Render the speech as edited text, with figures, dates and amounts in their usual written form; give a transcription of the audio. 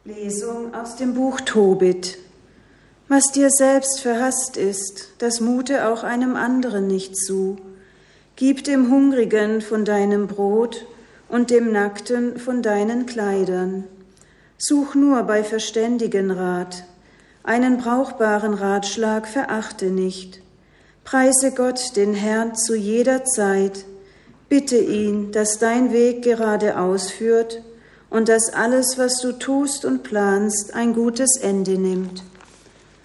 Lesung aus dem Buch Tobit. Was dir selbst verhasst ist, das mute auch einem anderen nicht zu. Gib dem Hungrigen von deinem Brot und dem Nackten von deinen Kleidern. Such nur bei verständigen Rat. Einen brauchbaren Ratschlag verachte nicht. Preise Gott, den Herrn, zu jeder Zeit. Bitte ihn, dass dein Weg geradeaus führt und dass alles, was du tust und planst, ein gutes Ende nimmt.